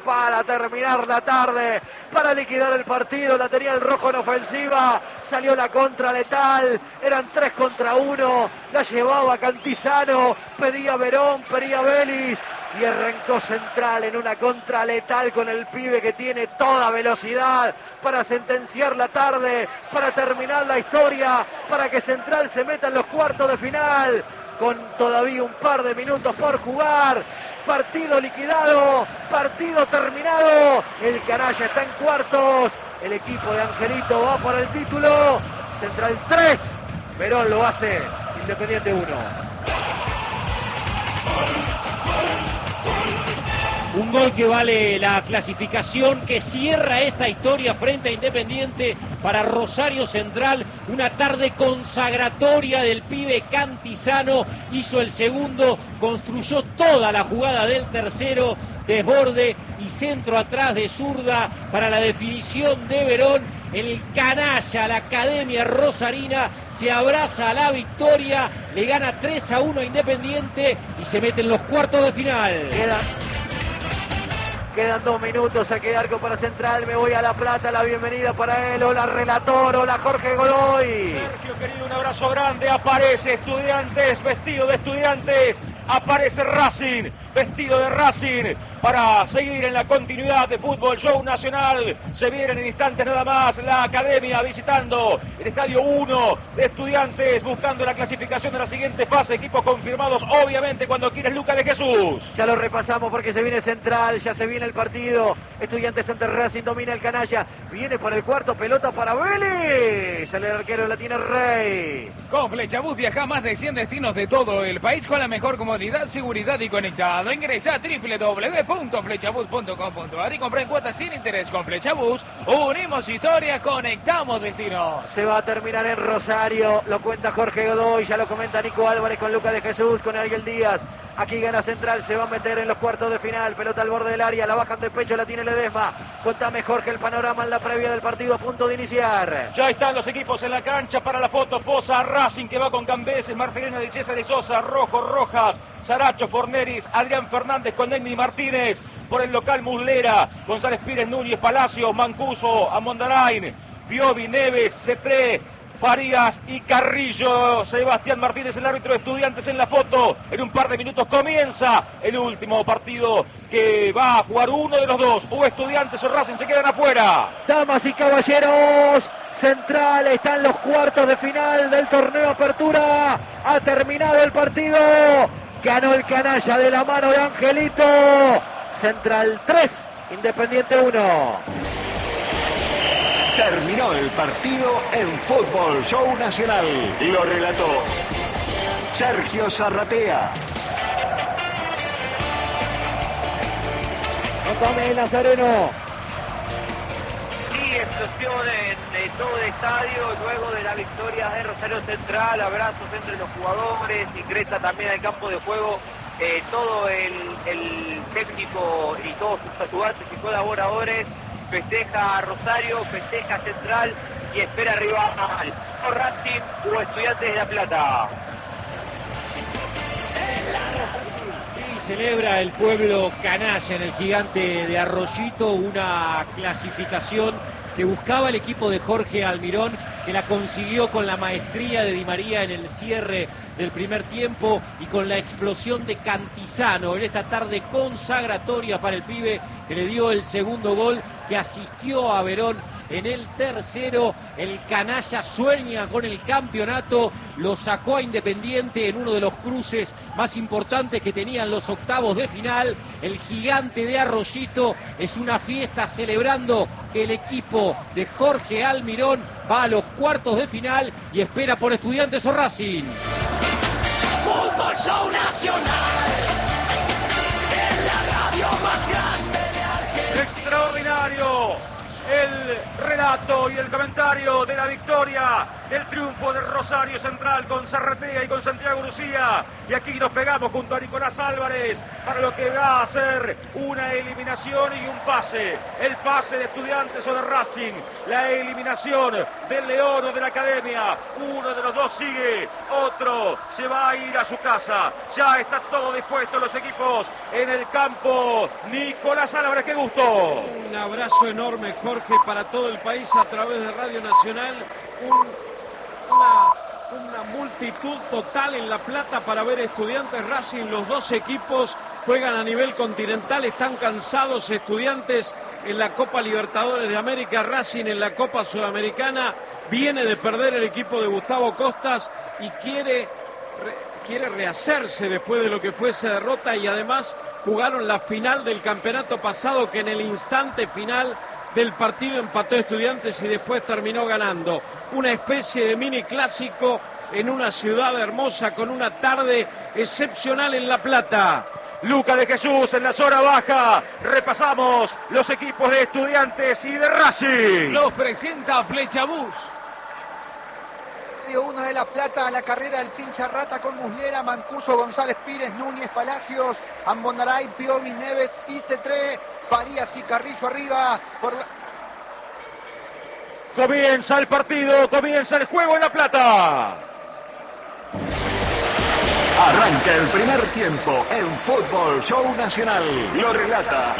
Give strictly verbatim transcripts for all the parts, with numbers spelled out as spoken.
para terminar la tarde, para liquidar el partido. La tenía el rojo en ofensiva, salió la contra letal, eran tres contra uno, la llevaba Cantizano, pedía Verón, pedía Vélez y arrancó Central en una contra letal con el pibe que tiene toda velocidad para sentenciar la tarde, para terminar la historia, para que Central se meta en los cuartos de final con todavía un par de minutos por jugar. Partido liquidado, partido terminado, el canalla está en cuartos, el equipo de Angelito va por el título. Central tres, Verón lo hace, Independiente uno. Un gol que vale la clasificación, que cierra esta historia frente a Independiente para Rosario Central. Una tarde consagratoria del pibe Cantizano. Hizo el segundo, construyó toda la jugada del tercero. Desborde y centro atrás de zurda para la definición de Verón. El canalla, la Academia Rosarina, se abraza a la victoria. Le gana tres a uno a Independiente y se mete en los cuartos de final. Queda... Quedan dos minutos, a quedar arco para Central, me voy a La Plata, la bienvenida para él, hola relator, hola Jorge Godoy. Sergio querido, un abrazo grande, aparece Estudiantes, vestido de Estudiantes, aparece Racing, vestido de Racing, para seguir en la continuidad de Fútbol Show Nacional. Se vienen en instantes nada más la Academia visitando el Estadio uno de Estudiantes, buscando la clasificación de la siguiente fase, equipos confirmados obviamente cuando quieres Lucas de Jesús. Ya lo repasamos porque se viene Central, ya se viene el partido. Estudiantes ante Racing, domina el canalla, viene por el cuarto, pelota para Vélez, el arquero la tiene Rey. Con Flechabús viaja a más de cien destinos de todo el país con la mejor comodidad, seguridad y conectado. Ingresa a doble u doble u doble u punto flechabús punto com punto a r y compra en cuotas sin interés. Con Flechabús unimos historia, conectamos destinos. Se va a terminar en Rosario, lo cuenta Jorge Godoy, ya lo comenta Nico Álvarez con Lucas de Jesús, con Ariel Díaz. Aquí gana Central, se va a meter en los cuartos de final, pelota al borde del área, la bajan de pecho, la tiene Ledesma. Contame Jorge el panorama en la previa del partido a punto de iniciar. Ya están los equipos en la cancha para la foto, posa Racing que va con Cambeses, Marcelena de César de Sosa, Rojo, Rojas, Saracho, Forneris, Adrián Fernández con Denny Martínez, por el local Muslera, González Pires, Núñez, Palacios, Mancuso, Amondarain, Piovi, Neves, Cetré, Farías y Carrillo. Sebastián Martínez, el árbitro de Estudiantes en la foto. En un par de minutos comienza el último partido que va a jugar uno de los dos. O Estudiantes o Racing se quedan afuera. Damas y caballeros, Central está en los cuartos de final del torneo Apertura. Ha terminado el partido. Ganó el canalla de la mano de Angelito. Central tres, Independiente uno. Terminó el partido en Fútbol Show Nacional. Lo relató Sergio Zarratea. Contame Nazareno. Y explosiones de todo el estadio luego de la victoria de Rosario Central. Abrazos entre los jugadores. Ingresa también al campo de juego eh, todo el, el técnico y todos sus ayudantes y colaboradores. Festeja a Rosario, festeja a Central y espera arriba o Racing o Estudiantes de La Plata. Sí, celebra el pueblo canalla en el Gigante de Arroyito una clasificación que buscaba el equipo de Jorge Almirón, que la consiguió con la maestría de Di María en el cierre del primer tiempo y con la explosión de Cantizano en esta tarde consagratoria para el pibe que le dio el segundo gol, que asistió a Verón en el tercero. El canalla sueña con el campeonato, lo sacó a Independiente en uno de los cruces más importantes que tenían los octavos de final. El Gigante de Arroyito es una fiesta celebrando que el equipo de Jorge Almirón va a los cuartos de final y espera por Estudiantes o Racing. Fútbol Show Nacional, en la radio más grande de Argentina. Extraordinario el relato y el comentario de la victoria del triunfo de Rosario Central con Zarratea y con Santiago Lucía. Y aquí nos pegamos junto a Nicolás Álvarez para lo que va a ser una eliminación y un pase. El pase de Estudiantes o de Racing. La eliminación del León o de la Academia. Uno de los dos sigue, otro se va a ir a su casa. Ya está todo dispuesto, los equipos en el campo. Nicolás Álvarez, qué gusto. Un abrazo enorme, Jorge, para todo el país a través de Radio Nacional. Un, una, una multitud total en La Plata para ver Estudiantes Racing. Los dos equipos juegan a nivel continental, están cansados. Estudiantes en la Copa Libertadores de América, Racing en la Copa Sudamericana. Viene de perder el equipo de Gustavo Costas y quiere, re, quiere rehacerse después de lo que fue esa derrota, y además jugaron la final del campeonato pasado, que en el instante final del partido empató Estudiantes y después terminó ganando. Una especie de mini clásico en una ciudad hermosa con una tarde excepcional en La Plata. Luca de Jesús en la zona baja. Repasamos los equipos de Estudiantes y de Racing. Los presenta Flechabús. Uno de La Plata, la carrera del pincha rata con Muslera, Mancuso, González Pires, Núñez, Palacios, Ambondaray, Piovi, Neves y Cetré, Farías y Carrillo arriba. Por... Comienza el partido, comienza el juego en La Plata. Arranca el primer tiempo en Fútbol Show Nacional. Lo relata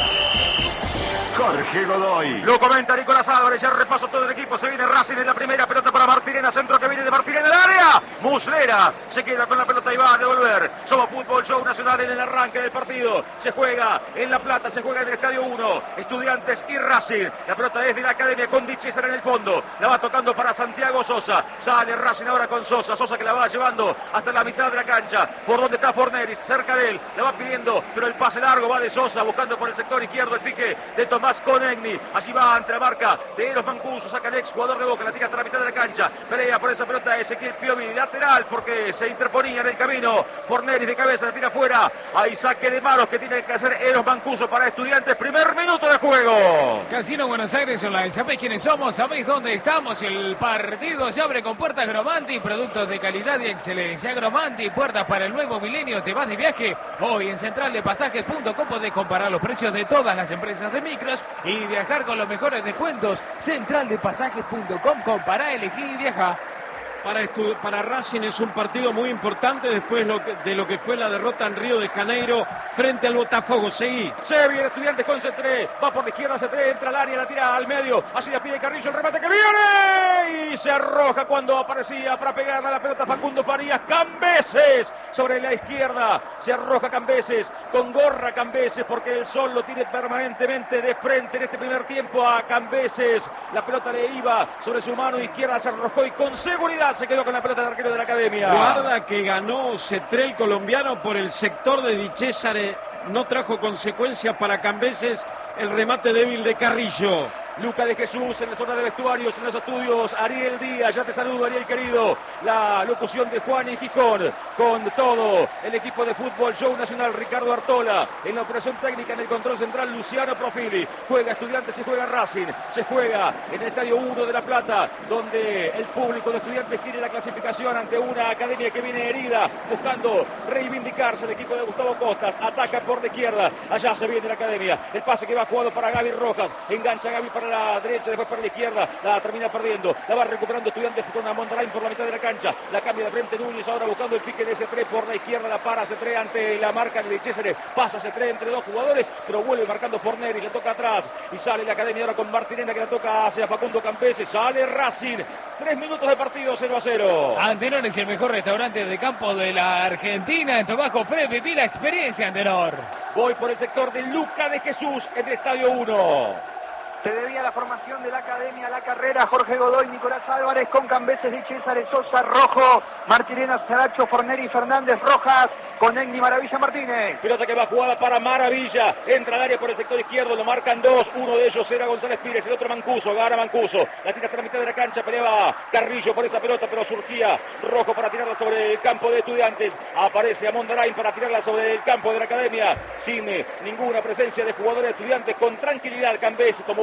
Jorge Godoy. Lo comenta Nicolás Álvarez. Ya repaso todo el equipo. Se viene Racing en la primera. Pelota para Martirena. Centro que viene de Martirena en el área. Muslera se queda con la pelota y va a devolver. Somos Fútbol Show Nacional en el arranque del partido. Se juega en La Plata. Se juega en el Estadio uno. Estudiantes y Racing. La pelota es de la Academia con Di César en el fondo. La va tocando para Santiago Sosa. Sale Racing ahora con Sosa. Sosa que la va llevando hasta la mitad de la cancha. Por donde está Forneris. Cerca de él. La va pidiendo. Pero el pase largo va de Sosa. Buscando por el sector izquierdo el pique de Tomás Más con Egni, allí va ante la marca de Eros Mancuso, saca el ex jugador de Boca, la tira hasta la mitad de la cancha, pelea por esa pelota de Ezequiel Piovi, lateral porque se interponía en el camino, Forneris de cabeza, la tira afuera, hay saque de manos que tiene que hacer Eros Mancuso para Estudiantes, primer minuto de juego. Casino Buenos Aires Online, ¿sabéis quiénes somos? ¿Sabéis dónde estamos? El partido se abre con puertas Gromanti, productos de calidad y excelencia. Gromanti, puertas para el nuevo milenio. ¿Te vas de viaje? Hoy en central de pasajes punto com podés comparar los precios de todas las empresas de micros y viajar con los mejores descuentos. central de pasajes punto com, compará, elegí y viaja. Para, para Racing es un partido muy importante después lo que, de lo que fue la derrota en Río de Janeiro frente al Botafogo. Seguí. Se viene Estudiantes con Cetré, va por la izquierda Cetré, entra al área, la tira al medio, así la pide Carrillo, el remate que viene y se arroja cuando aparecía para pegarle a la pelota Facundo Farías. Cambeses sobre la izquierda, se arroja Cambeses, con gorra Cambeses porque el sol lo tiene permanentemente de frente en este primer tiempo a Cambeses. La pelota le iba sobre su mano izquierda, se arrojó y con seguridad se quedó con la pelota de arquero de la Academia. Guarda que ganó Cetré, el colombiano, por el sector de Di César. No trajo consecuencias para Cambeses el remate débil de Carrillo. Luca de Jesús en la zona de vestuarios, en los estudios, Ariel Díaz, ya te saludo Ariel querido, la locución de Juan y Gijón, con todo el equipo de Fútbol Show Nacional, Ricardo Artola, en la operación técnica, en el control central, Luciano Profili, juega Estudiantes y juega Racing, se juega en el Estadio uno de La Plata, donde el público de Estudiantes tiene la clasificación ante una Academia que viene herida, buscando reivindicarse. El equipo de Gustavo Costas, ataca por la izquierda, allá se viene la Academia, el pase que va jugado para Gaby Rojas, engancha Gaby para la derecha, después para la izquierda, la termina perdiendo, la va recuperando Estudiantes con a Mondarain por la mitad de la cancha, la cambia de frente Núñez, ahora buscando el pique de Cetré por la izquierda, la para Cetré ante la marca de César, pasa Cetré entre dos jugadores, pero vuelve marcando Forneri, le toca atrás y sale la Academia ahora con Martirena que la toca hacia Facundo Campeses, sale Racing, tres minutos de partido, cero a cero. Antenor es el mejor restaurante de campo de la Argentina, en Tobajo Fred, viví la experiencia, Antenor. Voy por el sector de Luca de Jesús en el Estadio uno. Se debía la formación de la Academia, la carrera, Jorge Godoy, Nicolás Álvarez, con Cambeses, Di César, Sosa, Rojo, Martirena, Saracho, Forneri, Fernández, Rojas, con Egni, Maravilla, Martínez. Pelota que va jugada para Maravilla, entra al área por el sector izquierdo, lo marcan dos, uno de ellos era González Pires, el otro Mancuso, gana Mancuso, la tira hasta la mitad de la cancha, peleaba Carrillo por esa pelota, pero surgía Rojo para tirarla sobre el campo de Estudiantes, aparece Amondarain para tirarla sobre el campo de la Academia, sin eh, ninguna presencia de jugadores de Estudiantes, con tranquilidad Cambeses como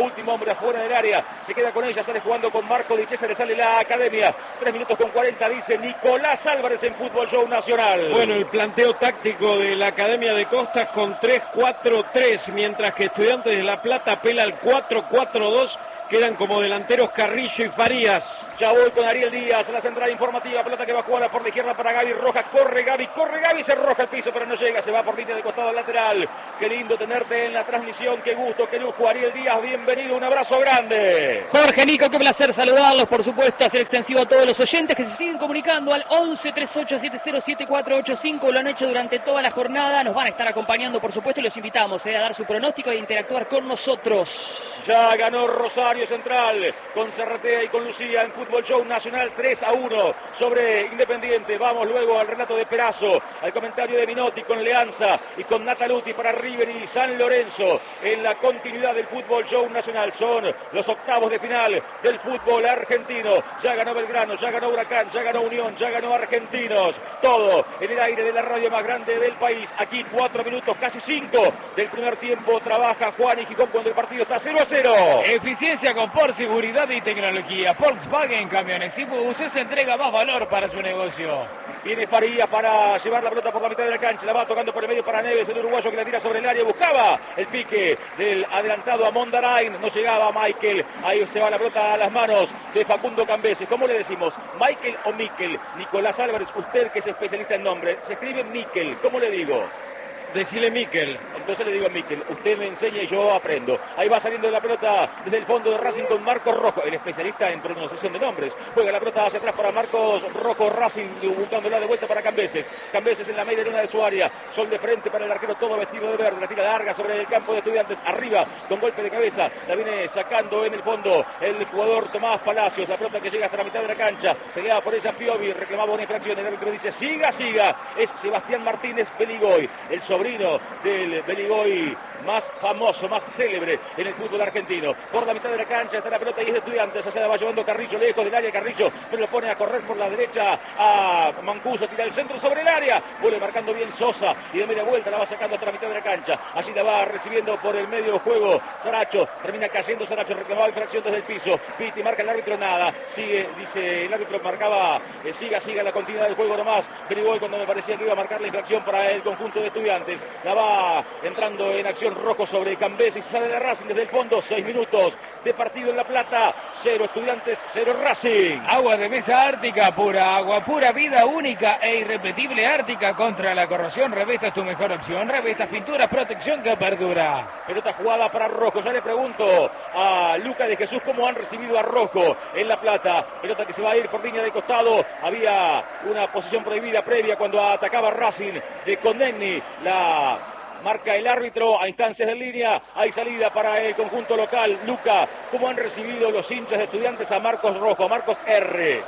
último hombre afuera del área, se queda con ella, sale jugando con Marco Di Cesare, sale la academia, tres minutos con cuarenta, dice Nicolás Álvarez en Fútbol Show Nacional. Bueno, el planteo táctico de la Academia de Costas con tres cuatro tres, mientras que Estudiantes de La Plata apela al cuatro cuatro dos. Quedan como delanteros Carrillo y Farías. Ya voy con Ariel Díaz, la central informativa, pelota que va a jugar por la izquierda para Gaby Rojas, corre Gaby, corre Gaby, se arroja al piso pero no llega, se va por línea de costado lateral. Qué lindo tenerte en la transmisión, qué gusto, qué lujo, Ariel Díaz, bienvenido, un abrazo grande. Jorge, Nico, qué placer saludarlos, por supuesto, hacer extensivo a todos los oyentes que se siguen comunicando al once treinta y ocho setenta siete cuatro ocho cinco, lo han hecho durante toda la jornada, nos van a estar acompañando, por supuesto, y los invitamos eh, a dar su pronóstico e interactuar con nosotros. Ya ganó Rosario Central con Zarratea y con Lucía en Fútbol Show Nacional, tres a uno sobre Independiente. Vamos luego al relato de Perazo, al comentario de Minotti con Leanza y con Nataluti para River y San Lorenzo en la continuidad del Fútbol Show Nacional. Son los octavos de final del fútbol argentino. Ya ganó Belgrano, ya ganó Huracán, ya ganó Unión, ya ganó Argentinos. Todo en el aire de la radio más grande del país. Aquí cuatro minutos, casi cinco del primer tiempo. Trabaja Juan y Gijón cuando el partido está cero a cero. Eficiencia, confort, seguridad y tecnología. Volkswagen Camiones y Buses entrega más valor para su negocio. Viene Farías para llevar la pelota por la mitad de la cancha. La va tocando por el medio para Neves, el uruguayo que la tira sobre el área. Buscaba el pique del adelantado a Mondarain. No llegaba Michael. Ahí se va la pelota a las manos de Facundo Cambeses. ¿Cómo le decimos? ¿Michael o Miquel? Nicolás Álvarez, usted que es especialista en nombre. Se escribe Miquel. ¿Cómo le digo? Decile Miquel. Entonces le digo a Miquel, usted me enseña y yo aprendo. Ahí va saliendo la pelota desde el fondo de Racing con Marcos Rojo, el especialista en pronunciación de nombres. Juega la pelota hacia atrás para Marcos Rojo, Racing buscándola de vuelta para Cambeses. Cambeses en la media luna de su área. Sol de frente para el arquero, todo vestido de verde. La tira larga sobre el campo de Estudiantes. Arriba con golpe de cabeza. La viene sacando en el fondo el jugador Tomás Palacios. La pelota que llega hasta la mitad de la cancha. Peleada por ella Piovi. Reclamaba una infracción. El árbitro dice siga, siga. Es Sebastián Martínez Beligoy, el sobrino del Beligoy más famoso, más célebre en el fútbol argentino. Por la mitad de la cancha está la pelota y es de Estudiantes. Allá la va llevando Carrillo lejos del área. Carrillo pero lo pone a correr por la derecha a Mancuso. Tira el centro sobre el área. Vuelve marcando bien Sosa y de media vuelta la va sacando hasta la mitad de la cancha. Allí la va recibiendo por el medio juego Saracho. Termina cayendo Saracho. Reclamaba infracción desde el piso. Piti marca el árbitro nada. Sigue, dice el árbitro, marcaba eh, siga, siga la continuidad del juego nomás. Beligoy cuando me parecía que iba a marcar la infracción para el conjunto de Estudiantes. La va entrando en acción Rojo sobre Cambeses y sale de Racing desde el fondo. Seis minutos de partido en La Plata. Cero Estudiantes, cero Racing. Agua de mesa Ártica, pura agua, pura vida única e irrepetible. Ártica contra la corrosión. Revesta es tu mejor opción. Revestas, pinturas, protección que perdura. Pelota jugada para Rojo. Ya le pregunto a Luca de Jesús cómo han recibido a Rojo en La Plata. Pelota que se va a ir por línea de costado. Había una posición prohibida previa cuando atacaba Racing de Condegni. La marca el árbitro a instancias de línea. Hay salida para el conjunto local. Luca, ¿cómo han recibido los hinchas de Estudiantes a Marcos Rojo, a Marcos R?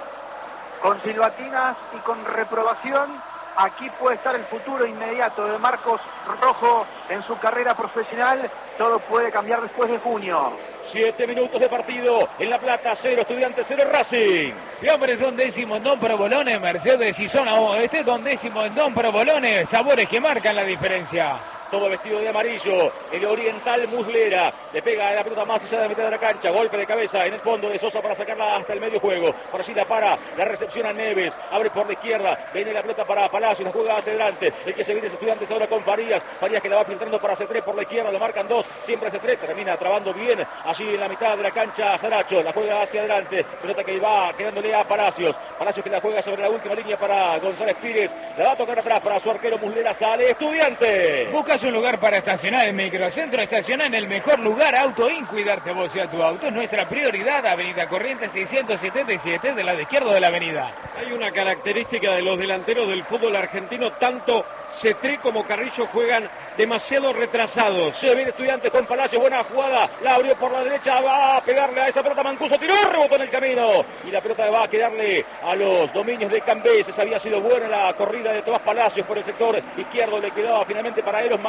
Con silbatinas y con reprobación. Aquí puede estar el futuro inmediato de Marcos Rojo en su carrera profesional. Todo puede cambiar después de junio. Siete minutos de partido en La Plata, cero Estudiantes, cero Racing. Fiambres Don Décimo en Don Provolone, Mercedes y Zona Oeste, Don Décimo en Don Provolone, sabores que marcan la diferencia. Todo vestido de amarillo, el oriental Muslera, le pega la pelota más allá de la mitad de la cancha, golpe de cabeza en el fondo de Sosa para sacarla hasta el medio juego, por allí la para, la recepción a Neves, abre por la izquierda, viene la pelota para Palacios, la juega hacia adelante, el que se viene es Estudiantes ahora con Farías, Farías que la va filtrando para C tres por la izquierda, lo marcan dos, siempre C tres, termina trabando bien, allí en la mitad de la cancha Saracho, la juega hacia adelante, pelota que va quedándole a Palacios, Palacios que la juega sobre la última línea para González Pires, la va a tocar atrás para su arquero Muslera, sale Estudiantes. Buscas un lugar para estacionar en Microcentro, estaciona en el mejor lugar, Auto In, cuidarte vos y a tu auto es nuestra prioridad. Avenida Corrientes seiscientos setenta y siete, del lado izquierdo de la avenida. Hay una característica de los delanteros del fútbol argentino, tanto Cetré como Carrillo juegan demasiado retrasados. Se viene Estudiantes con Palacios, buena jugada, la abrió por la derecha, va a pegarle a esa pelota Mancuso, tiró, rebotó en el camino y la pelota va a quedarle a los dominios de Cambeses. Había sido buena la corrida de Tomás Palacios por el sector izquierdo, le quedaba finalmente para Eros Mancuso.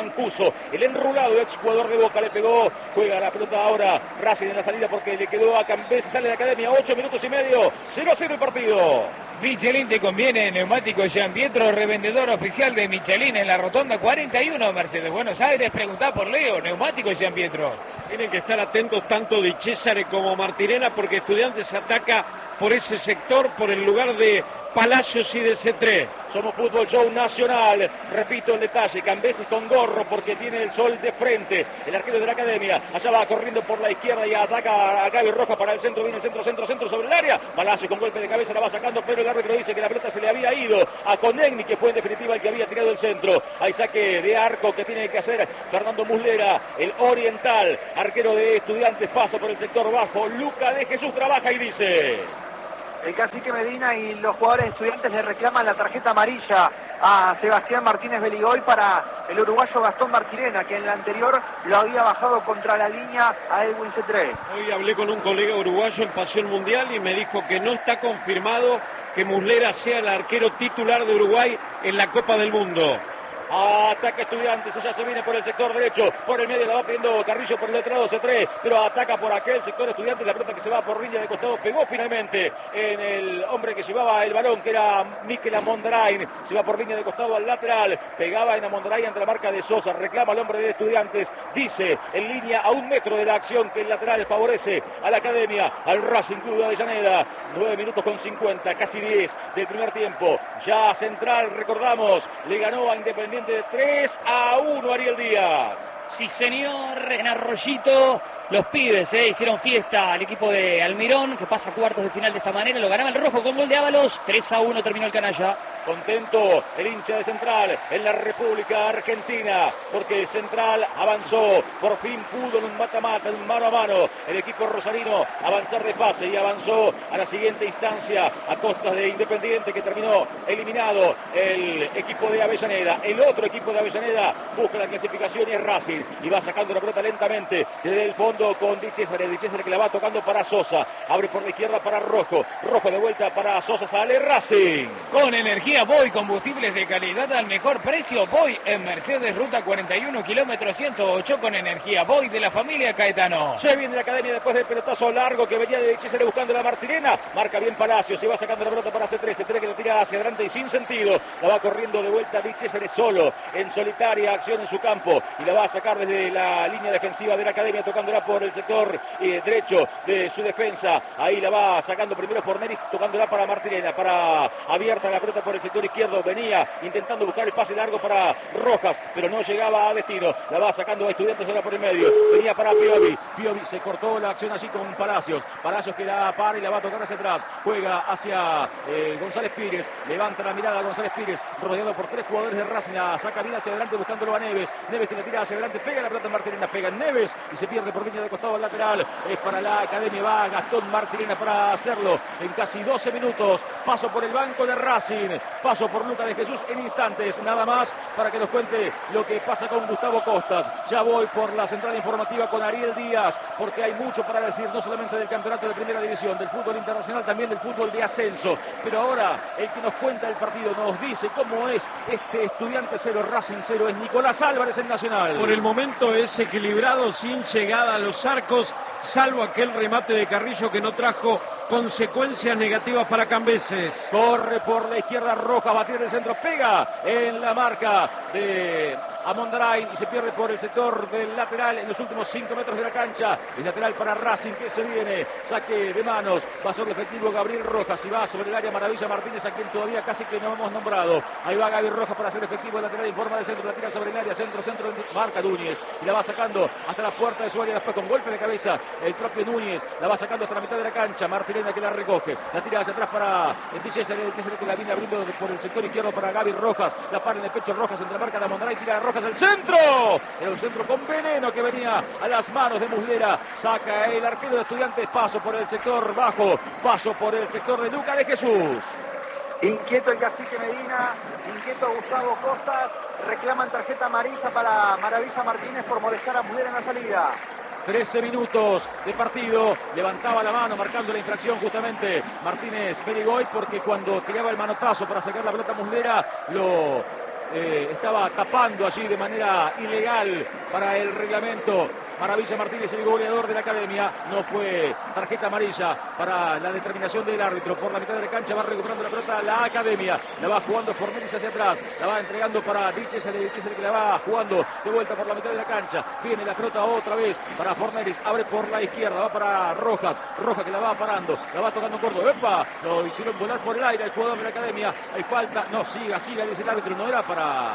Mancuso, el enrulado ex jugador de Boca, le pegó, juega la pelota ahora Racing en la salida porque le quedó a Cambés, sale de Academia, ocho minutos y medio, cero a cero el partido. Michelin te conviene, neumático Jean Pietro, revendedor oficial de Michelin en la rotonda cuarenta y uno, Mercedes Buenos Aires. Preguntá por Leo, neumático Jean Pietro. Tienen que estar atentos tanto Di Cesare como Martirena porque Estudiantes ataca por ese sector, por el lugar de Palacios y de C tres. Somos Fútbol Show Nacional. Repito el detalle, Cambeses con gorro porque tiene el sol de frente. El arquero de la Academia, allá va corriendo por la izquierda y ataca a Gaby Rojas para el centro. Viene el centro, centro, centro sobre el área. Palacios con golpe de cabeza la va sacando, pero el árbitro dice que la pelota se le había ido a Conegni, que fue en definitiva el que había tirado el centro. Hay saque de arco que tiene que hacer Fernando Muslera, el oriental, arquero de Estudiantes, pasa por el sector bajo. Luca de Jesús trabaja y dice... El cacique Medina y los jugadores de Estudiantes le reclaman la tarjeta amarilla a Sebastián Martínez Beligoy para el uruguayo Gastón Martirena, que en la anterior lo había bajado contra la línea a Edwin C tres. Hoy hablé con un colega uruguayo en Pasión Mundial y me dijo que no está confirmado que Muslera sea el arquero titular de Uruguay en la Copa del Mundo. Ataca Estudiantes, allá se viene por el sector derecho, por el medio la va pidiendo Carrillo por el otro lado, C tres, pero ataca por aquel sector Estudiantes, la pelota que se va por línea de costado, pegó finalmente en el hombre que llevaba el balón, que era Mikel Amondarain, se va por línea de costado al lateral, pegaba en Amondarain ante la marca de Sosa, reclama al hombre de Estudiantes, dice en línea a un metro de la acción que el lateral favorece a la Academia, al Racing Club de Avellaneda, nueve minutos con cincuenta, casi diez del primer tiempo, ya Central, recordamos, le ganó a Independiente de tres a uno Ariel Díaz. Sí, señor, en Arroyito los pibes eh, hicieron fiesta al equipo de Almirón, que pasa a cuartos de final de esta manera. Lo ganaba el rojo con gol de Ábalos. tres a uno terminó el canalla. Contento el hincha de Central en la República Argentina, porque Central avanzó, por fin pudo en un mata-mata, en un mano a mano, el equipo rosarino avanzar de fase y avanzó a la siguiente instancia a costas de Independiente, que terminó eliminado el equipo de Avellaneda. El otro equipo de Avellaneda busca la clasificación y es Racing, y va sacando la pelota lentamente desde el fondo con Di Cesare, Di Cesare que la va tocando para Sosa, abre por la izquierda para Rojo, Rojo de vuelta para Sosa, sale Racing. Con energía Boy, combustibles de calidad al mejor precio. Boy en Mercedes, ruta cuarenta y uno, kilómetro ciento ocho, con energía Boy de la familia Caetano. Se viene la Academia después del pelotazo largo que venía de Cesare buscando la Martirena, marca bien Palacio, se va sacando la pelota para C tres, C tres que la tira hacia adelante y sin sentido, la va corriendo de vuelta Di Cesare solo, en solitaria acción en su campo, y la va a sacar desde la línea defensiva de la Academia, tocándola por el sector eh, derecho de su defensa, ahí la va sacando primero Forneri, tocándola para Martirena, para abierta la pelota por el sector izquierdo, venía intentando buscar el pase largo para Rojas, pero no llegaba a destino, la va sacando a Estudiantes ahora por el medio, venía para Piovi, Piovi se cortó la acción allí con Palacios, Palacios que la para y la va a tocar hacia atrás, juega hacia eh, González Pires, levanta la mirada a González Pires, rodeado por tres jugadores de Racing, la saca bien hacia adelante buscándolo a Neves, Neves que la tira hacia adelante, pega la pelota en Martirena, pega en Neves y se pierde por línea de costado al lateral, es para la Academia, va Gastón Martirena para hacerlo en casi doce minutos, paso por el banco de Racing, paso por Luca de Jesús en instantes, nada más para que nos cuente lo que pasa con Gustavo Costas. Ya voy por la central informativa con Ariel Díaz, porque hay mucho para decir, no solamente del campeonato de primera división, del fútbol internacional, también del fútbol de ascenso. Pero ahora el que nos cuenta el partido, nos dice cómo es este Estudiante cero, Racing cero, es Nicolás Álvarez en Nacional. Por el momento es equilibrado, sin llegada a los arcos, salvo aquel remate de Carrillo que no trajo consecuencias negativas para Cambeses. Corre por la izquierda Roja, batir el centro, pega en la marca de Amondarain y se pierde por el sector del lateral en los últimos cinco metros de la cancha. El lateral para Racing que se viene, saque de manos, va a ser efectivo Gabriel Rojas y va sobre el área Maravilla Martínez, a quien todavía casi que no hemos nombrado. Ahí va Gabriel Rojas para hacer efectivo el lateral en forma de centro, la tira sobre el área, centro, centro, marca Núñez y la va sacando hasta la puerta de su área, después con golpe de cabeza el propio Núñez, la va sacando hasta la mitad de la cancha, Martínez que la recoge, la tira hacia atrás para el Di Cesare, el Cesare que la viene abriendo por el sector izquierdo para Gaby Rojas, la para en el pecho Rojas entre la marca de Amondarain, tira a Rojas al centro, era un centro con veneno que venía a las manos de Muslera, saca el arquero de Estudiantes, paso por el sector bajo, paso por el sector de Luca de Jesús. Inquieto el cacique Medina, inquieto Gustavo Costas, reclaman tarjeta amarilla para Maravilla Martínez por molestar a Muslera en la salida. trece minutos de partido, levantaba la mano marcando la infracción justamente Martínez Beligoy, porque cuando tiraba el manotazo para sacar la pelota Muslera lo eh, estaba tapando allí de manera ilegal para el reglamento. Maravilla Martínez, el goleador de la academia. No fue tarjeta amarilla para la determinación del árbitro. Por la mitad de la cancha va recuperando la pelota la academia. La va jugando Forneris hacia atrás. La va entregando para Dichese, de Dichese que la va jugando de vuelta por la mitad de la cancha. Viene la pelota otra vez para Forneris. Abre por la izquierda. Va para Rojas. Rojas que la va parando. La va tocando Gordo. ¡Epa! Lo hicieron volar por el aire el jugador de la academia. Hay falta. No, siga, siga, dice el árbitro. No era para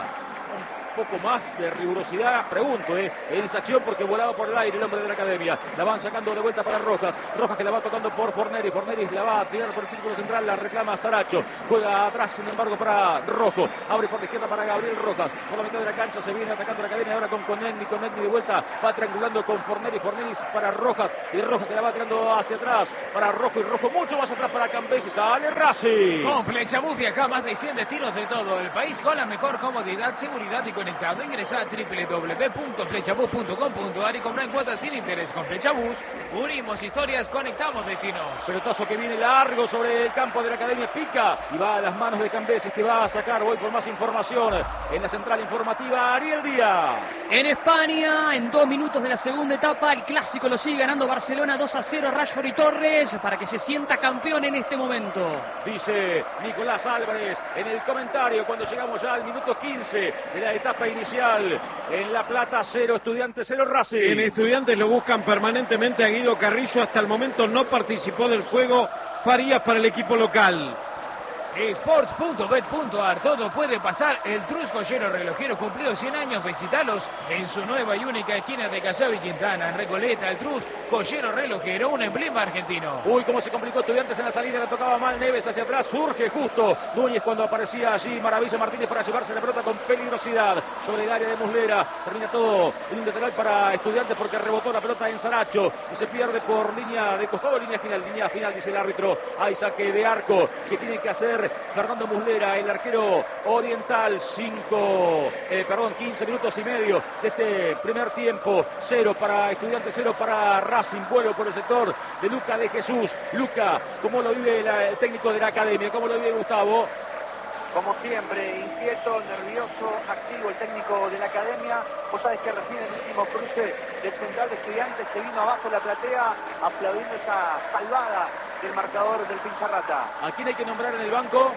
un poco más de rigurosidad, pregunto, eh, en esa acción, porque volado por el aire el hombre de la academia. La van sacando de vuelta para Rojas. Rojas que la va tocando por Forneris. Forneris la va a tirar por el círculo central. La reclama Saracho. Juega atrás, sin embargo, para Rojo. Abre por la izquierda para Gabriel Rojas. Por la mitad de la cancha se viene atacando la academia ahora con Conegni. Conegni de vuelta va triangulando con Forneris. Forneris para Rojas. Y Rojas que la va tirando hacia atrás para Rojo. Y Rojo mucho más atrás para Cambesi. Sale Racing. Con Flechabús viaja más de cien destinos de todo el país con la mejor comodidad, seguridad y conectividad. Ingresa a doble u doble u doble u punto flechabús punto com punto a r y compra en cuotas sin interés. Con Flechabús unimos historias, conectamos destinos. Pelotazo que viene largo sobre el campo de la academia, pica y va a las manos de Cambeses, que va a sacar. Voy por más información en la central informativa. Ariel Díaz. En España, en dos minutos de la segunda etapa, el clásico lo sigue ganando Barcelona dos a cero. Rashford y Torres para que se sienta campeón en este momento. Dice Nicolás Álvarez en el comentario cuando llegamos ya al minuto quince de la etapa inicial. En La Plata, cero Estudiantes, cero Racing. En Estudiantes lo buscan permanentemente a Guido Carrillo. Hasta el momento no participó del juego Farías para el equipo local. Sports punto bet punto a r. Todo puede pasar. El Trus Joyero Relojero cumplió cien años. Visitalos en su nueva y única esquina de Callao y Quintana. En Recoleta, el Trus Joyero Relojero, un emblema argentino. Uy, cómo se complicó Estudiantes en la salida. La tocaba mal Neves hacia atrás. Surge justo Núñez cuando aparecía allí Maravilla Martínez para llevarse la pelota con peligrosidad sobre el área de Muslera. Termina todo en un lateral para Estudiantes porque rebotó la pelota en Saracho y se pierde por línea de costado, línea final, línea final, dice el árbitro. Hay saque de arco que tiene que hacer Fernando Muslera, el arquero oriental. Cinco, eh, perdón, quince minutos y medio de este primer tiempo. Cero para Estudiantes, cero para Racing. Vuelo por el sector de Luca de Jesús. Luca, ¿cómo lo vive la, el técnico de la academia? ¿Cómo lo vive Gustavo? Como siempre, inquieto, nervioso, activo el técnico de la academia. Vos sabés que recién el último cruce del central de Estudiantes se vino abajo la platea aplaudiendo esa salvada del marcador del Pincharrata. ¿A quién hay que nombrar en el banco?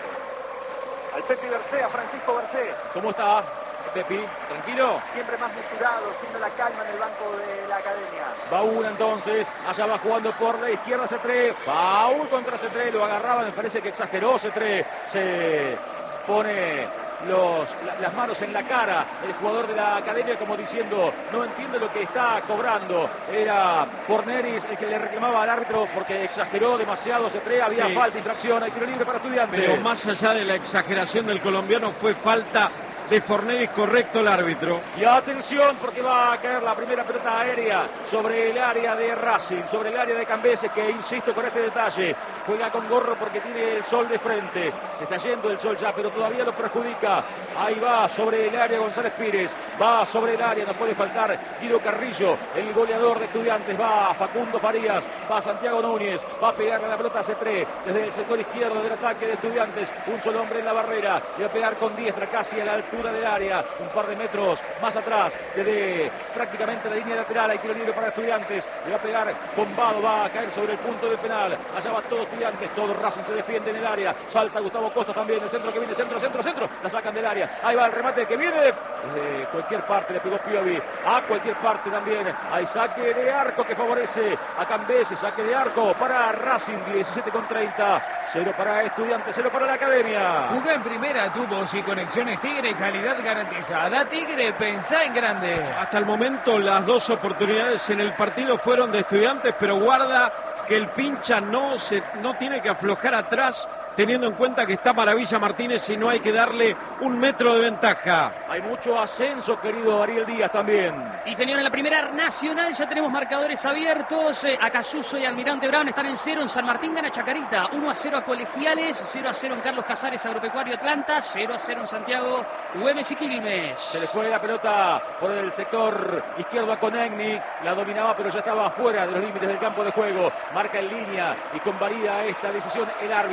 Al Pepi Bercé, a Francisco Bercé. ¿Cómo está, Pepi? ¿Tranquilo? Siempre más mesurado, siendo la calma en el banco de la academia. Va una entonces, allá va jugando por la izquierda Cetré. Foul contra Cetré, lo agarraba, me parece que exageró Cetré. Se pone los, la, las manos en la cara el jugador de la academia como diciendo no entiende lo que está cobrando. Era Forneris el que le reclamaba al árbitro porque exageró demasiado Cetré, había sí. falta, infracción, hay tiro libre para Estudiantes. Pero más allá de la exageración del colombiano fue falta de Forneris, correcto el árbitro. Y atención porque va a caer la primera pelota aérea sobre el área de Racing, sobre el área de Cambeses, que insisto con este detalle, juega con gorro porque tiene el sol de frente. Se está yendo el sol ya, pero todavía lo perjudica. Ahí va sobre el área González Pires, va sobre el área, no puede faltar Guido Carrillo, el goleador de Estudiantes, va Facundo Farías, va Santiago Núñez, va a pegarle la pelota a Cetré desde el sector izquierdo del ataque de Estudiantes. Un solo hombre en la barrera, le va a pegar con diestra casi a la altura del área, un par de metros más atrás, desde prácticamente la línea lateral. Hay tiro libre para Estudiantes, le va a pegar Bombado, va a caer sobre el punto del penal. Allá va todo Estudiantes, todo Racing se defiende en el área. Salta Gustavo Costa también, el centro que viene, centro, centro, centro, la sacan del área. Ahí va el remate que viene de cualquier parte, le pegó Piovi a cualquier parte también. Hay saque de arco que favorece a Cambeses, saque de arco para Racing, diecisiete con treinta, cero para Estudiantes, cero para la academia. Jugó en primera, tubos y conexiones Tigre, calidad garantizada. Tigre, pensá en grande. Hasta el momento las dos oportunidades en el partido fueron de Estudiantes, pero guarda que el pincha no, se, no tiene que aflojar atrás, teniendo en cuenta que está Maravilla Martínez y no hay que darle un metro de ventaja. Hay mucho ascenso, querido Ariel Díaz también. Y señor, en la primera nacional ya tenemos marcadores abiertos. Eh, Acasuso y Almirante Brown están en cero. En San Martín gana Chacarita, uno a cero a Colegiales, cero a cero en Carlos Casares, Agropecuario Atlanta, cero a cero en Santiago, Güemes y Quilmes. Se le fue la pelota por el sector izquierdo a Conegni, la dominaba pero ya estaba fuera de los límites del campo de juego. Marca en línea y convalida esta decisión el árbitro. Ahí salió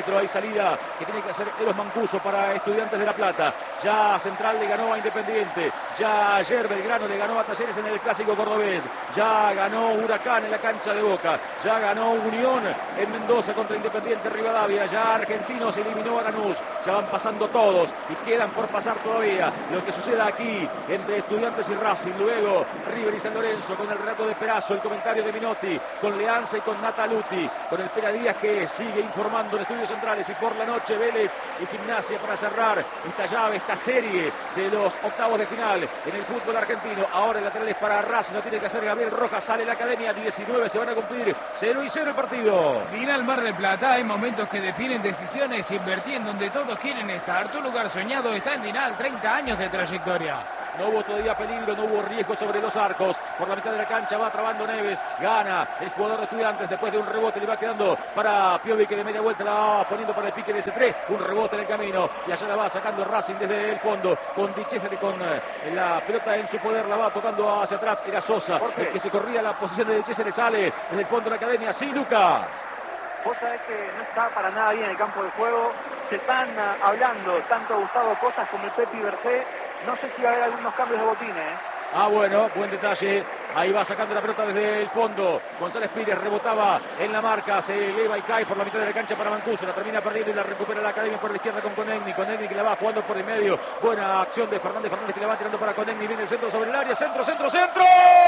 salida que tiene que hacer Eros Mancuso para Estudiantes de La Plata. Ya Central le ganó a Independiente, ya ayer Belgrano le ganó a Talleres en el Clásico Cordobés, ya ganó Huracán en la cancha de Boca, ya ganó Unión en Mendoza contra Independiente Rivadavia, ya Argentinos eliminó a Lanús, ya van pasando todos y quedan por pasar todavía lo que suceda aquí entre Estudiantes y Racing. Luego River y San Lorenzo con el relato de Perazo, el comentario de Minotti, con Leanza y con Nataluti, con el Pera Díaz que sigue informando en Estudios Centrales, y por la noche Vélez y Gimnasia para cerrar esta llave, esta serie de los octavos de final en el fútbol argentino. Ahora el lateral es para Racing, lo tiene que hacer Gabriel Rojas, sale la Academia, diecinueve se van a cumplir, cero y cero el partido. Final Mar del Plata, hay momentos que definen decisiones, invertir en donde todos quieren estar. Tu lugar soñado está en Dinal, treinta años de trayectoria. No hubo todavía peligro, no hubo riesgo sobre los arcos. Por la mitad de la cancha va trabando Neves. Gana el jugador de Estudiantes después de un rebote. Le va quedando para Piovi, que de media vuelta la va poniendo para el pique de ese tres. Un rebote en el camino. Y allá la va sacando Racing desde el fondo. Con Di Cesare con eh, la pelota en su poder. La va tocando hacia atrás. Era Sosa el que se corría la posición de Di Cesare. Sale desde el fondo de la Academia. Sí, Luca. Vos sabés que no está para nada bien el campo de juego. Se están uh, hablando tanto Gustavo Cosas como el Pepi Bercé. No sé si va a haber algunos cambios de botines, ¿eh? Ah, bueno, buen detalle. Ahí va sacando la pelota desde el fondo. González Pires rebotaba en la marca. Se eleva y cae por la mitad de la cancha para Mancuso. La termina perdiendo y la recupera la Academia por la izquierda con Conegni. Conegni que la va jugando por el medio. Buena acción de Fernández. Fernández que la va tirando para Conegni. Viene el centro sobre el área. Centro, centro, centro.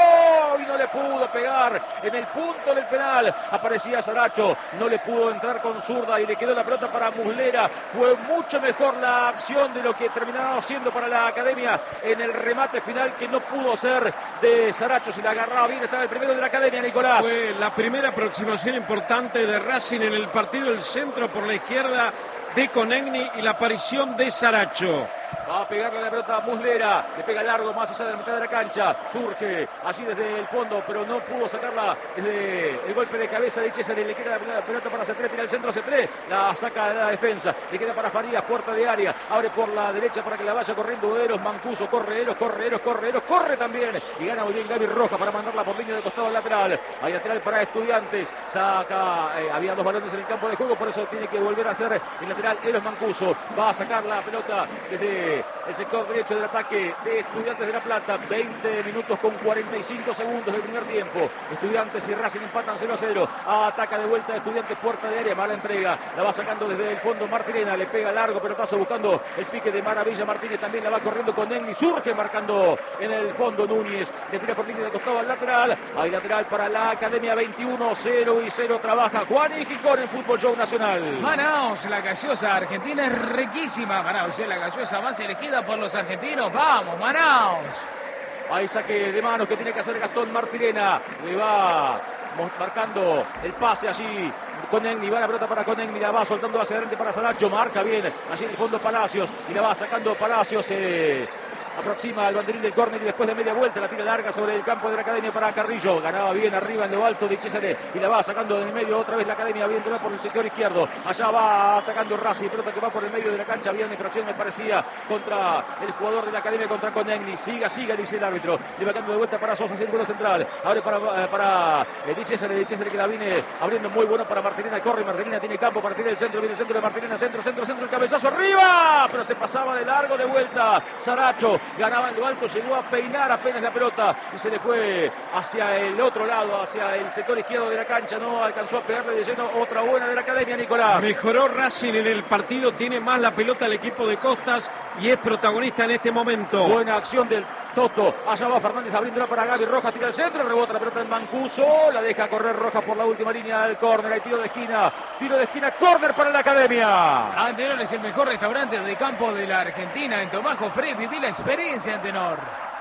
Y no le pudo pegar en el punto del penal. Aparecía Saracho. No le pudo entrar con zurda y le quedó la pelota para Muslera. Fue mucho mejor la acción de lo que terminaba siendo para la Academia en el remate final, que no pudo ser de Saracho. Si la agarraba bien, estaba el primero de la Academia, Nicolás. Fue la primera aproximación importante de Racing en el partido. El centro por la izquierda de Conegni y la aparición de Saracho. Va a pegarle la pelota a Muslera, le pega largo más allá de la mitad de la cancha, surge allí desde el fondo, pero no pudo sacarla desde el golpe de cabeza de Cesare. Le queda la pelota para C tres, tira el centro C tres, la saca de la defensa, le queda para Farías, puerta de área, abre por la derecha para que la vaya corriendo Eros, Mancuso, corre Eros, corre Eros, corre Eros, corre también, y gana muy bien Gaby Rojas para mandarla por línea de costado al lateral. Hay lateral para Estudiantes, saca, eh, había dos balones en el campo de juego, por eso tiene que volver a hacer el lateral Eros Mancuso, va a sacar la pelota desde el sector derecho del ataque de Estudiantes de La Plata. Veinte minutos con cuarenta y cinco segundos del primer tiempo. Estudiantes y Racing empatan cero a cero. Ataca de vuelta Estudiantes, puerta de área, mala entrega, la va sacando desde el fondo Martirena, le pega largo pelotazo buscando el pique de Maravilla. Martínez también la va corriendo con Negni, surge marcando en el fondo Núñez, le tira por línea de costado al lateral. Hay lateral para la Academia, veintiuno, cero y cero trabaja Juan y Gijón en Fútbol Show Nacional. Manaos, la gaseosa argentina es riquísima. Manaos es la gaseosa más elegida por los argentinos. ¡Vamos, Manaos! Hay saque de manos que tiene que hacer Gastón Martirena. Le va marcando el pase allí. Conegni, va la pelota para Conegni, la va soltando hacia adelante para Saracho. Marca bien allí en el fondo Palacios. Y la va sacando Palacios. Eh, aproxima al banderín del córner y después de media vuelta la tira larga sobre el campo de la Academia para Carrillo. Ganaba bien arriba en lo alto de Cesare y la va sacando del medio otra vez la Academia, viéndola por el sector izquierdo. Allá va atacando Racing, pelota que va por el medio de la cancha. Había una infracción, me parecía, contra el jugador de la Academia, contra Conegni. Siga, siga, dice el árbitro. Le va dando de vuelta para Sosa, círculo central. Abre para, para eh, Di Cesare, Di Cesare que la viene abriendo muy bueno para Martirena. Corre, Martirena tiene campo para tirar el centro. Viene el centro de Martirena, centro, centro, centro, el cabezazo arriba. Pero se pasaba de largo de vuelta. Saracho ganaba en lo alto, llegó a peinar apenas la pelota y se le fue hacia el otro lado, hacia el sector izquierdo de la cancha. No alcanzó a pegarle de lleno. Otra buena de la Academia, Nicolás. Mejoró Racing en el partido, tiene más la pelota el equipo de Costas y es protagonista en este momento. Buena acción del Toto, allá va Fernández abriéndola para Gaby Rojas, tira el centro, rebota la pelota en Mancuso, la deja correr Rojas por la última línea del córner. Hay tiro de esquina, tiro de esquina, córner para la Academia. Antenor es el mejor restaurante de campo de la Argentina. En Tomás Jofré viví la experiencia, Antenor.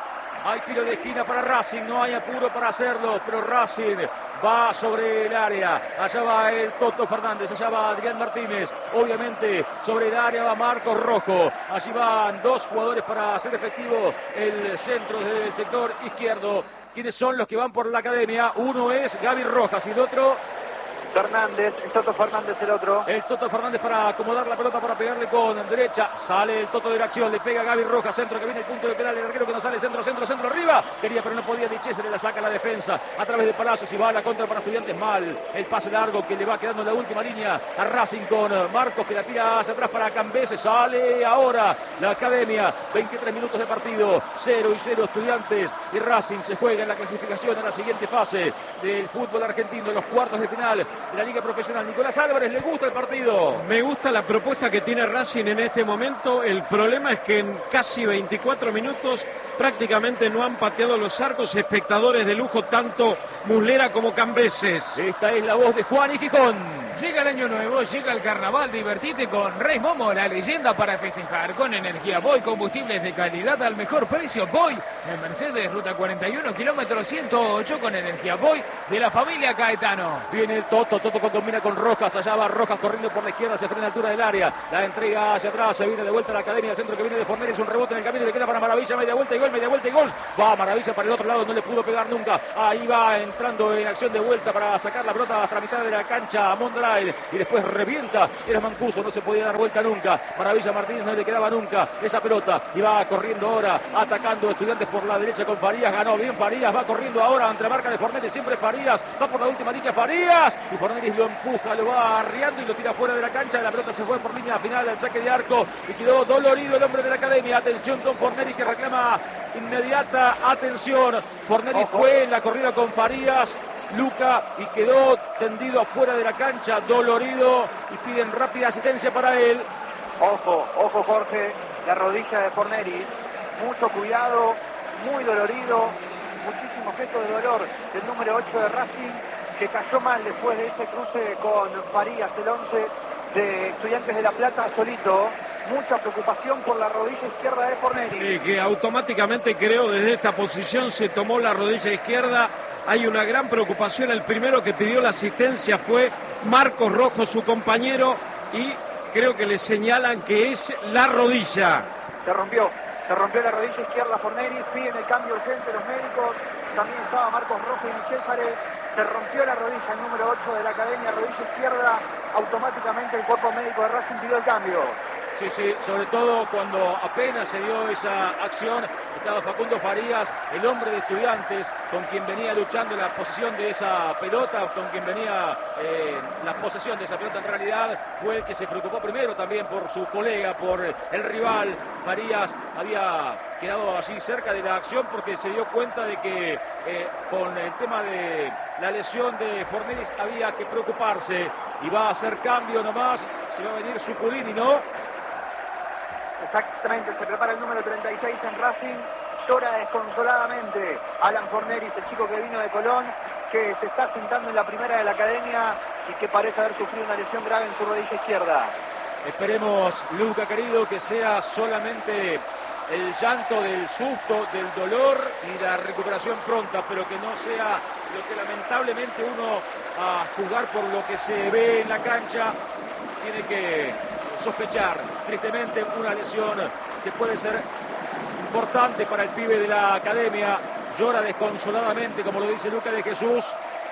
Hay tiro de esquina para Racing, no hay apuro para hacerlo, pero Racing va sobre el área. Allá va el Toto Fernández, allá va Adrián Martínez. Obviamente sobre el área va Marcos Rojo. Allí van dos jugadores para hacer efectivo el centro desde el sector izquierdo. ¿Quiénes son los que van por la Academia? Uno es Gaby Rojas y el otro Fernández, el Toto Fernández el otro. El Toto Fernández para acomodar la pelota, para pegarle con derecha. Sale el Toto de la acción, le pega a Gaby Rojas, centro que viene el punto de penal, el arquero que no sale, centro, centro, centro, arriba. Quería pero no podía, Diche se le la saca la defensa a través de Palacios y va a la contra para Estudiantes. Mal el pase largo que le va quedando en la última línea a Racing con Marcos que la tira hacia atrás para Cambese. Sale ahora la Academia, veintitrés minutos de partido, cero y cero Estudiantes y Racing se juega en la clasificación a la siguiente fase del fútbol argentino, los cuartos de final de la Liga Profesional. Nicolás Álvarez, ¿le gusta el partido? Me gusta la propuesta que tiene Racing en este momento. El problema es que en casi veinticuatro minutos prácticamente no han pateado los arcos. Espectadores de lujo, tanto Muslera como Cambeses. Esta es la voz de Juan y Gijón. Llega el año nuevo, llega el carnaval, divertite con Rey Momo, la leyenda para festejar. Con energía Boy, combustibles de calidad al mejor precio. Boy, en Mercedes, ruta cuarenta y uno, kilómetro ciento ocho, con energía Boy de la familia Caetano. Viene el Toto, Toto combina con Rojas, allá va Rojas corriendo por la izquierda, se frena a altura del área, la entrega hacia atrás, se viene de vuelta a la Academia, el centro que viene de Forneris, un rebote en el camino, le queda para Maravilla, media vuelta y gol, media vuelta y gol. Va Maravilla para el otro lado, no le pudo pegar nunca. Ahí va entrando en acción de vuelta para sacar la pelota hasta la mitad de la cancha a Mondrail y después revienta. Era Mancuso, no se podía dar vuelta nunca. Maravilla Martínez no le quedaba nunca esa pelota y va corriendo ahora, atacando Estudiantes por la derecha con Farías. Ganó bien Farías, va corriendo ahora entre marca de Forneris, siempre Farías, va por la última línea Farías y Forneris lo empuja, lo va arriando y lo tira fuera de la cancha. La pelota se fue por línea final del saque de arco y quedó dolorido el hombre de la Academia. Atención con Forneris que reclama inmediata atención. Forneris fue en la corrida con Farías, Luca, y quedó tendido afuera de la cancha, dolorido, y piden rápida asistencia para él. Ojo, ojo Jorge, la rodilla de Forneris, mucho cuidado, muy dolorido, muchísimo gesto de dolor del número ocho de Racing, que cayó mal después de ese cruce con Farías, el once de Estudiantes de La Plata, solito. Mucha preocupación por la rodilla izquierda de Forneris. Sí, que automáticamente creo desde esta posición se tomó la rodilla izquierda. Hay una gran preocupación. El primero que pidió la asistencia fue Marcos Rojo, su compañero, y creo que le señalan que es la rodilla. Se rompió, se rompió la rodilla izquierda Forneris, piden el cambio urgente los médicos. También estaba Marcos Rojo y Michel Párez. Se rompió la rodilla, el número ocho de la Academia, rodilla izquierda. Automáticamente el cuerpo médico de Racing pidió el cambio. Sí, sí, sobre todo cuando apenas se dio esa acción, estaba Facundo Farías, el hombre de Estudiantes, con quien venía luchando la posesión de esa pelota, con quien venía eh, la posesión de esa pelota en realidad, fue el que se preocupó primero también por su colega, por el rival. Farías había quedado allí cerca de la acción porque se dio cuenta de que eh, con el tema de la lesión de Forneris había que preocuparse, y va a hacer cambio nomás, se va a venir Suculini, ¿no? Exactamente, se prepara el número treinta y seis en Racing, llora desconsoladamente Alan Forneris, el chico que vino de Colón, que se está sentando en la primera de la Academia y que parece haber sufrido una lesión grave en su rodilla izquierda. Esperemos, Luca querido, que sea solamente el llanto del susto, del dolor y la recuperación pronta, pero que no sea lo que lamentablemente uno, a jugar por lo que se ve en la cancha, tiene que sospechar. Tristemente una lesión que puede ser importante para el pibe de la Academia. Llora desconsoladamente, como lo dice Luca de Jesús.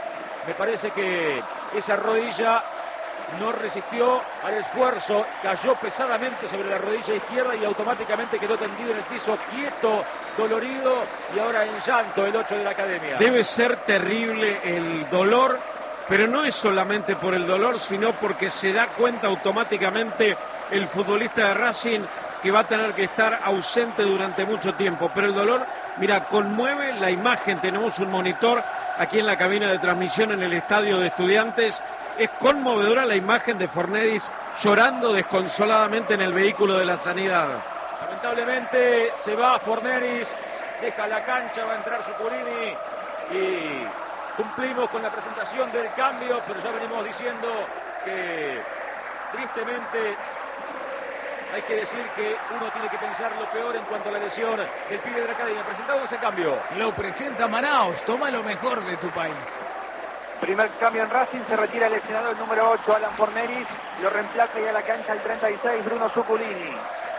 Me parece que esa rodilla no resistió al esfuerzo, cayó pesadamente sobre la rodilla izquierda y automáticamente quedó tendido en el piso, quieto, dolorido y ahora en llanto el ocho de la Academia. Debe ser terrible el dolor, pero no es solamente por el dolor, sino porque se da cuenta automáticamente el futbolista de Racing que va a tener que estar ausente durante mucho tiempo. Pero el dolor, mira, conmueve la imagen. Tenemos un monitor aquí en la cabina de transmisión en el estadio de Estudiantes. Es conmovedora la imagen de Forneris llorando desconsoladamente en el vehículo de la Sanidad. Lamentablemente se va Forneris, deja la cancha, va a entrar Suculini y cumplimos con la presentación del cambio, pero ya venimos diciendo que tristemente hay que decir que uno tiene que pensar lo peor en cuanto a la lesión del pibe de la Academia. Presentado ese cambio. Lo presenta Manaos, toma lo mejor de tu país. Primer cambio en Racing, se retira el lesionado el número ocho, Alan Forneris, lo reemplaza ya a la cancha el treinta y seis, Bruno Suculini.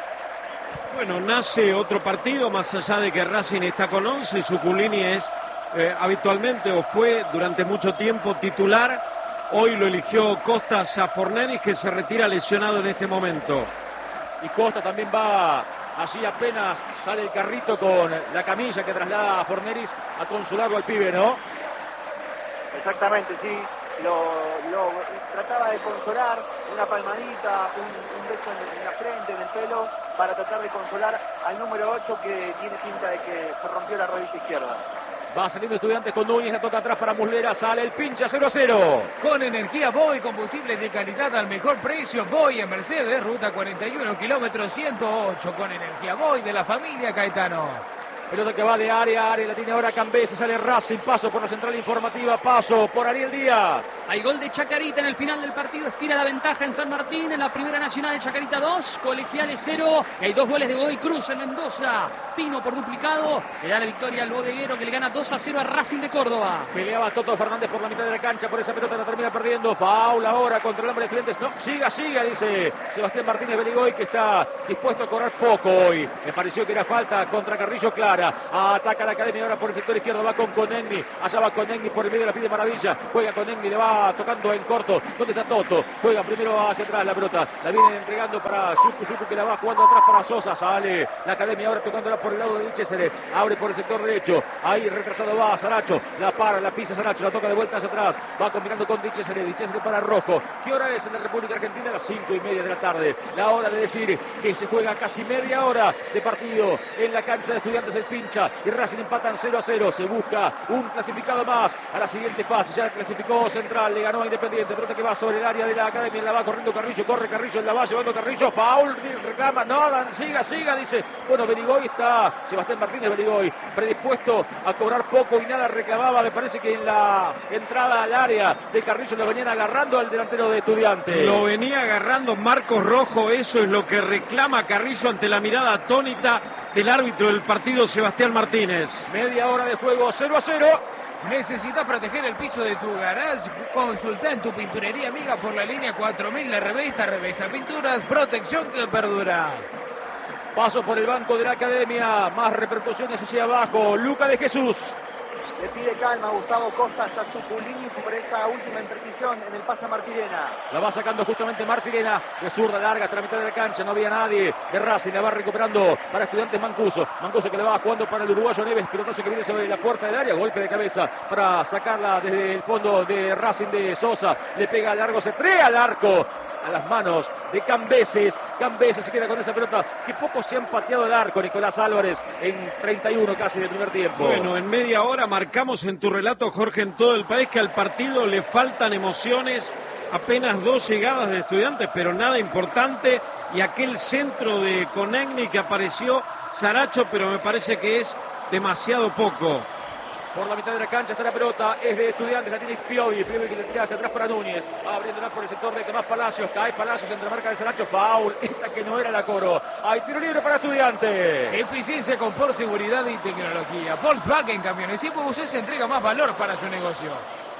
Bueno, nace otro partido, más allá de que Racing está con once, Suculini es eh, habitualmente o fue durante mucho tiempo titular, Hoy lo eligió Costas a Forneris, que se retira lesionado en este momento. Y Costa también va allí, apenas sale el carrito con la camilla que traslada a Forneris a consolarlo al pibe, ¿no? Exactamente, sí. Lo, lo trataba de consolar, una palmadita, un, un beso en, en la frente, en el pelo, para tratar de consolar al número ocho, que tiene pinta de que se rompió la rodilla izquierda. Va saliendo Estudiantes con Núñez, la toca atrás para Muslera, sale el pincha cero a cero. Con energía Boy, combustibles de calidad al mejor precio. Boy en Mercedes, ruta cuarenta y uno, kilómetro ciento ocho. Con energía Boy de la familia Caetano. Pelota que va de área a área, la tiene ahora Cambese, sale Racing, paso por la central informativa, paso por Ariel Díaz. Hay gol de Chacarita en el final del partido, estira la ventaja en San Martín, en la Primera Nacional de Chacarita dos, Colegiales cero, y hay dos goles de Godoy Cruz en Mendoza. Pino por duplicado, le da la victoria al bodeguero, que le gana dos a cero a Racing de Córdoba. Peleaba Toto Fernández por la mitad de la cancha, por esa pelota la termina perdiendo, foul ahora contra el hombre de Clientes. No, siga, siga, dice Sebastián Martínez Beligoy, que está dispuesto a correr poco hoy. Me pareció que era falta contra Carrillo clara. Ataca la Academia ahora por el sector izquierdo, va con Conegni, allá va Conegni por el medio, la pide Maravilla, juega Conegni, le va tocando en corto. ¿Dónde está Toto? Juega primero hacia atrás la pelota, la viene entregando para Yuku, Yuku que la va jugando atrás para Sosa, sale la Academia ahora tocándola por el lado de Dichesere, abre por el sector derecho, ahí retrasado va Saracho, la para, la pisa Saracho, la toca de vuelta hacia atrás, va combinando con Dichesere, Dichesere para Rojo. ¿Qué hora es en la República Argentina? A las cinco y media de la tarde, la hora de decir que se juega casi media hora de partido en la cancha de Estudiantes El Pincha y Racing empatan cero a cero. Se busca un clasificado más a la siguiente fase. Ya clasificó Central, le ganó a Independiente. Pelota que va sobre el área de la Academia, la va corriendo Carrillo, corre Carrillo, la va llevando Carrillo, foul, reclama, no, dan, siga, siga, dice. Bueno, Beligoy está, Sebastián Martínez Beligoy, predispuesto a cobrar poco y nada reclamaba. Me parece que en la entrada al área de Carrillo lo venían agarrando al delantero de Estudiantes. Lo venía agarrando Marcos Rojo, eso es lo que reclama Carrillo ante la mirada atónita del árbitro del partido, Sebastián Martínez. Media hora de juego, cero a cero. ¿Necesitas proteger el piso de tu garage? Consulta en tu pinturería amiga por la línea cuatro mil de Revesta, Revesta Pinturas, protección que perdura. Paso por el banco de la Academia, más repercusiones hacia abajo. Luca de Jesús. Le pide calma a Gustavo Costa hasta Zuculini por esa última imprecisión en el pase a Martirena. La va sacando justamente Martirena, de zurda larga hasta la mitad de la cancha, no había nadie de Racing, la va recuperando para Estudiantes Mancuso. Mancuso que le va jugando para el uruguayo Neves, pelotazo que viene sobre la puerta del área, golpe de cabeza para sacarla desde el fondo de Racing de Sosa. Le pega largo, se trae al arco. A las manos de Cambeses. Cambeses se queda con esa pelota. Que poco se han pateado el arco, Nicolás Álvarez, en treinta y uno casi del primer tiempo. Bueno, en media hora marcamos en tu relato, Jorge, en todo el país que al partido le faltan emociones. Apenas dos llegadas de Estudiantes, pero nada importante. Y aquel centro de Conegni que apareció, Saracho, pero me parece que es demasiado poco. Por la mitad de la cancha está la pelota, es de Estudiantes, la tiene Piovi, Piovi que le tira hacia atrás para Núñez, abriéndola por el sector de Tomás Palacios, cae Palacios entre marca de Saracho, foul, esta que no era la coro, hay tiro libre para Estudiantes. Eficiencia, confort, seguridad y tecnología. Volkswagen Camiones y Buses entrega más valor para su negocio.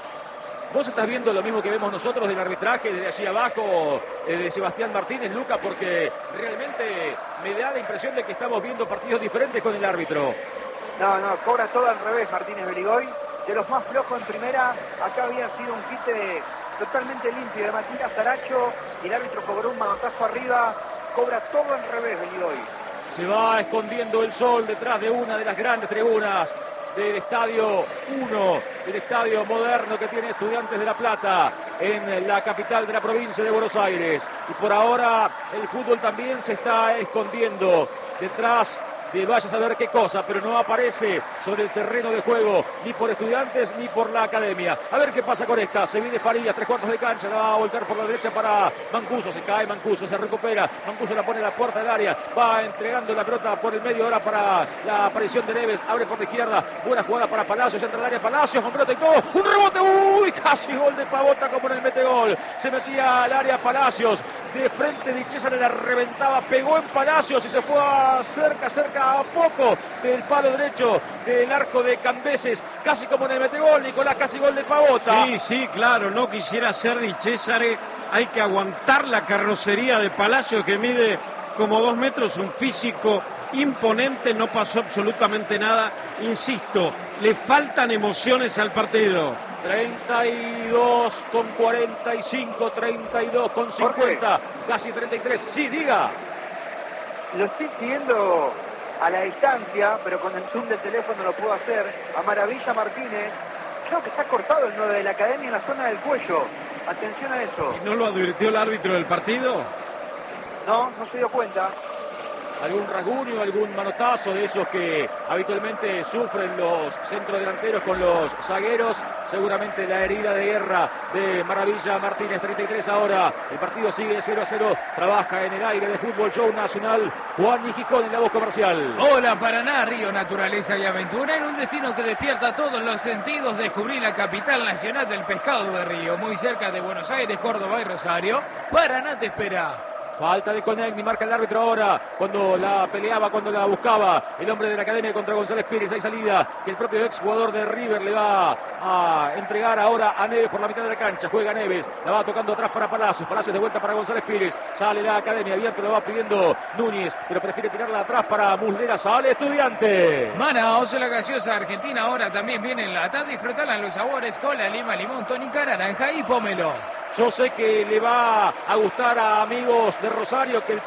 ¿Vos estás viendo lo mismo que vemos nosotros del arbitraje desde allí abajo, eh, de Sebastián Martínez, Luca? Porque realmente me da la impresión de que estamos viendo partidos diferentes con el árbitro. No, no, cobra todo al revés Martínez Beligoy. De los más flojos en primera, acá había sido un quite totalmente limpio de Matías Saracho y el árbitro cobró un manotazo arriba. Cobra todo al revés Beligoy. Se va escondiendo el sol detrás de una de las grandes tribunas del Estadio uno, del estadio moderno que tiene Estudiantes de La Plata en la capital de la provincia de Buenos Aires. Y por ahora el fútbol también se está escondiendo detrás de vaya a saber qué cosa, pero no aparece sobre el terreno de juego ni por Estudiantes ni por la Academia. A ver qué pasa con esta. Se viene Farías, tres cuartos de cancha, la va a volcar por la derecha para Mancuso, se cae Mancuso, se recupera, Mancuso la pone a la puerta del área, va entregando la pelota por el medio ahora para la aparición de Neves, abre por la izquierda, buena jugada para Palacios, entra al área Palacios, con pelota y todo, un rebote, uy, casi gol de Pavota como en el metegol, se metía al área Palacios, de frente de César la reventaba, pegó en Palacios y se fue a cerca, cerca a poco del palo derecho del arco de Cambeses, casi como en el metegol, Nicolás, casi gol de Pavota. Sí, sí, claro, no quisiera ser Di Césare, hay que aguantar la carrocería de Palacios que mide como dos metros, un físico imponente, no pasó absolutamente nada, insisto, le faltan emociones al partido. treinta y dos con cuarenta y cinco, treinta y dos con cincuenta, casi treinta y tres. Sí, diga. Lo estoy siguiendo a la distancia, pero con el zoom del teléfono lo puedo hacer. A Maravilla Martínez, creo que está cortado el nueve de la academia en la zona del cuello. Atención a eso. ¿Y no lo advirtió el árbitro del partido? No, no se dio cuenta. Algún rasguño, algún manotazo de esos que habitualmente sufren los centrodelanteros con los zagueros. Seguramente la herida de guerra de Maravilla Martínez. Treinta y tres ahora. El partido sigue cero a cero. Trabaja en el aire de Fútbol Show Nacional Juan Gijón en la voz comercial. Hola Paraná, río, naturaleza y aventura. En un destino que despierta todos los sentidos. Descubrí la capital nacional del pescado de río. Muy cerca de Buenos Aires, Córdoba y Rosario. Paraná te espera. Falta de Conegni, marca el árbitro ahora, cuando la peleaba, cuando la buscaba, el hombre de la academia contra González Pires. Hay salida que el propio exjugador de River le va a entregar ahora a Neves por la mitad de la cancha. Juega Neves, la va tocando atrás para Palacios, Palacios de vuelta para González Pires. Sale la academia, abierto lo va pidiendo Núñez, pero prefiere tirarla atrás para Muslera. Sale Estudiante. Manaos, la gaseosa argentina ahora también viene en lata. Disfrutala en los sabores cola, lima, limón, tónica, naranja y pomelo. Yo sé que le va a gustar a amigos de Rosario que el